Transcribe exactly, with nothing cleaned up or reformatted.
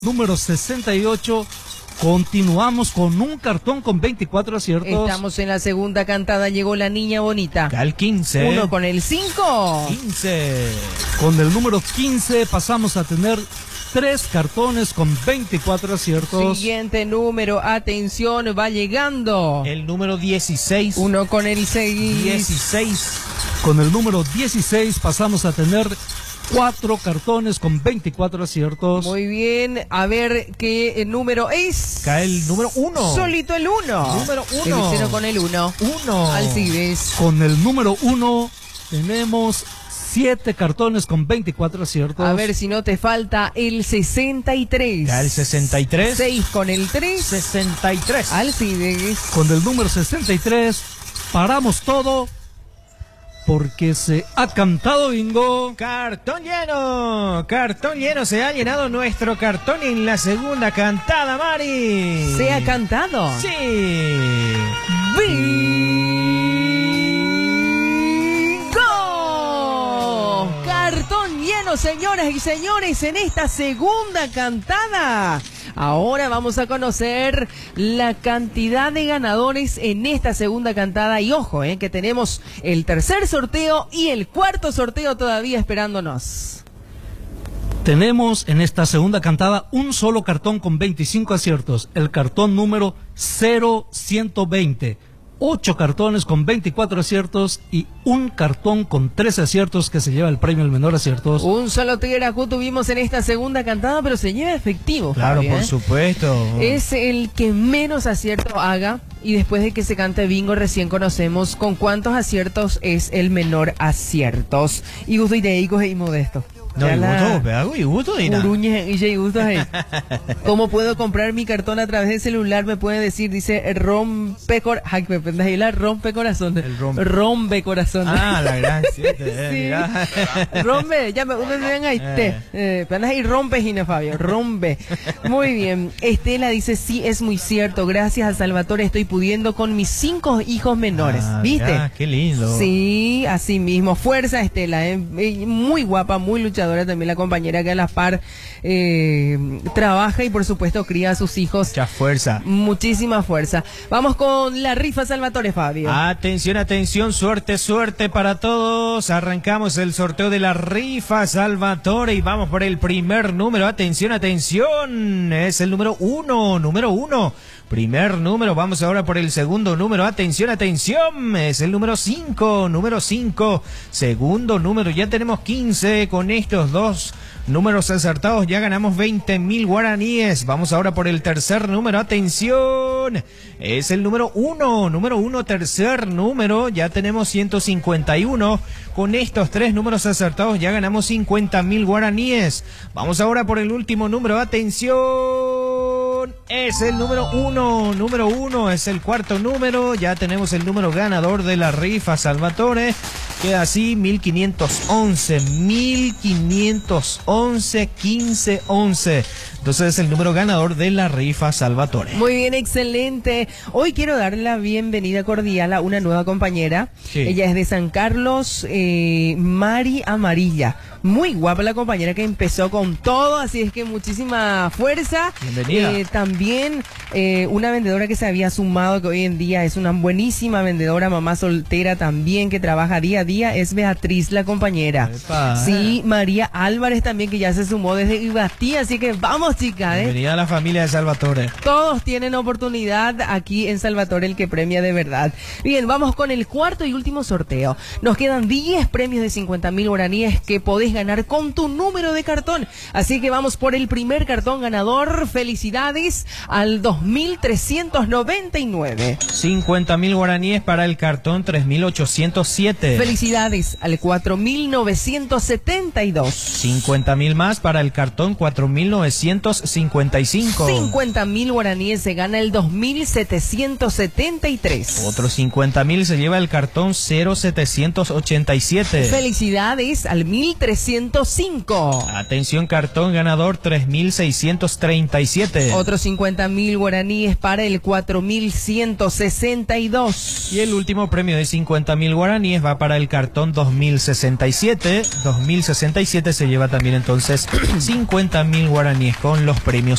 Número sesenta y ocho, continuamos con un cartón con veinticuatro aciertos. Estamos en la segunda cantada, llegó la niña bonita. Al quince. Uno con el cinco. quince. Con el número quince pasamos a tener tres cartones con veinticuatro aciertos. Siguiente número, atención, va llegando. El número dieciséis. Uno con el seis. dieciséis. Con el número dieciséis pasamos a tener cuatro cartones con veinticuatro aciertos. Muy bien, a ver qué número es. Cae el número uno. Solito el uno. Número uno. El cero con el uno. Uno. Alcides. Con el número uno tenemos siete cartones con veinticuatro aciertos. A ver si no te falta el sesenta y tres. Cae el sesenta y tres. seis con el tres. sesenta y tres. Alcides. Con el número sesenta y tres paramos todo porque se ha cantado bingo. Cartón lleno. Cartón lleno. Se ha llenado nuestro cartón en la segunda cantada, Mari. ¿Se ha cantado? Sí. ¡Bingo! Cartón lleno, señoras y señores, en esta segunda cantada. Ahora vamos a conocer la cantidad de ganadores en esta segunda cantada. Y ojo, eh, que tenemos el tercer sorteo y el cuarto sorteo todavía esperándonos. Tenemos en esta segunda cantada un solo cartón con veinticinco aciertos, el cartón número cero ciento veinte. Ocho cartones con veinticuatro aciertos y un cartón con trece aciertos que se lleva el premio al menor aciertos. Un solo tiguerajú tuvimos en esta segunda cantada, pero se lleva efectivo. Claro, Fabi, por ¿eh? supuesto. Es el que menos acierto haga, y después de que se cante bingo recién conocemos con cuántos aciertos es el menor aciertos. Y gusto y de y modesto. No, y gusto, pedago, y gusto, y nada. Uruñe y ya gusto ahí. ¿Cómo puedo comprar mi cartón a través del celular? Me puede decir, dice rompe cor... Ay, me pendas ahí la rompe corazón. El rompe. Rompe corazón. Ah, la gran siete, eh, sí. Rompe, ya me ven ahí, te. Eh, pendas ahí rompe, Gina Fabio, rompe. Muy bien. Estela dice, sí, es muy cierto. Gracias a Salvatore estoy pudiendo con mis cinco hijos menores. Ah, ¿Viste? mirá, qué lindo. Sí, así mismo. Fuerza, Estela, eh. Muy guapa, muy luchadora. También la compañera que a la par eh, trabaja y por supuesto cría a sus hijos. Mucha fuerza. Muchísima fuerza. Vamos con la rifa Salvatore, Fabio. Atención, atención, suerte, suerte para todos. Arrancamos el sorteo de la rifa Salvatore y vamos por el primer número. Atención, atención. Es el número uno, número uno. Primer número, vamos ahora por el segundo número. Atención, atención, es el número cinco, número cinco. Segundo número, ya tenemos quince. Con estos dos números acertados ya ganamos veinte mil guaraníes. Vamos ahora por el tercer número. Atención, es el número uno, número uno, tercer número. Ya tenemos ciento cincuenta y uno. Con estos tres números acertados ya ganamos cincuenta mil guaraníes. Vamos ahora por el último número. Atención, es el número uno, número uno, es el cuarto número. Ya tenemos el número ganador de la rifa Salvatore. Queda así, mil quinientos once, mil quinientos once, quince, once. Entonces es el número ganador de la rifa Salvatore. Muy bien, excelente. Hoy quiero darle la bienvenida cordial a una nueva compañera. Sí. Ella es de San Carlos, eh, Mari Amarilla. Muy guapa la compañera que empezó con todo, así es que muchísima fuerza. Bienvenida. Eh, también eh, una vendedora que se había sumado, que hoy en día es una buenísima vendedora, mamá soltera también, que trabaja día a día, es Beatriz la compañera. Epa. Sí, María Álvarez también, que ya se sumó desde Ibastí, así que vamos, chicas, ¿eh? Bienvenida a la familia de Salvatore. Todos tienen oportunidad aquí en Salvatore, el que premia de verdad. Bien, vamos con el cuarto y último sorteo. Nos quedan diez premios de cincuenta mil guaraníes que podés ganar con tu número de cartón. Así que vamos por el primer cartón ganador. Felicidades al dos mil trescientos noventa y nueve. cincuenta mil guaraníes para el cartón tres mil ochocientos siete. Felicidades al cuatro mil novecientos setenta y dos. cincuenta mil más para el cartón cuatro mil novecientos cincuenta y cinco. cincuenta mil guaraníes se gana el dos mil setecientos setenta y tres. Otros cincuenta mil se lleva el cartón cero setecientos ochenta y siete. Felicidades al mil trescientos cinco. Atención, cartón ganador tres mil seiscientos treinta y siete. Otros cincuenta mil guaraníes para el cuatro mil ciento sesenta y dos. Y el último premio de cincuenta mil guaraníes va para el cartón dos mil sesenta y siete. dos mil sesenta y siete se lleva también entonces cincuenta mil guaraníes con los premios